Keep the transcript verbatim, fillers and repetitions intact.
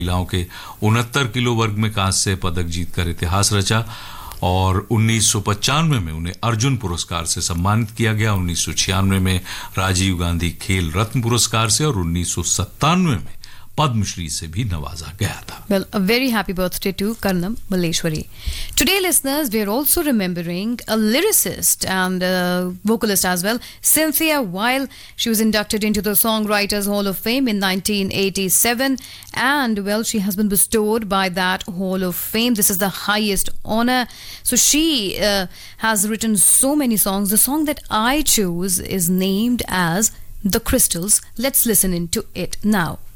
महिलाओं के उनहत्तर किलो वर्ग में कांस्य पदक जीतकर इतिहास रचा और उन्नीस सौ पचानवे में उन्हें अर्जुन पुरस्कार से सम्मानित किया गया, उन्नीस सौ छियानवे में राजीव गांधी खेल रत्न पुरस्कार से और उन्नीस सौ सत्तानवे में पद्मश्री से भी नवाजा गया था. Well, a very happy birthday to Karnam Malleshwari. Today, listeners, we are also remembering a lyricist and a vocalist as well, Cynthia Weil. She was inducted into the Songwriters Hall of Fame in nineteen eighty-seven, and well, she has been bestowed by that Hall of Fame. This is the highest honor. So she uh, has written so many songs. The song that I chose is named as The Crystals. Let's listen into it now.